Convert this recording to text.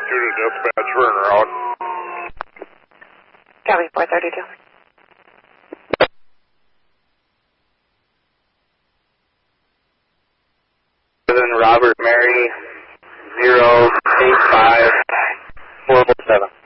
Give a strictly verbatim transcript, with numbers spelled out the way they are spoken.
thirty-two to dispatch for en route. Copy, four thirty-two. Robert Mary, zero eight five four four seven.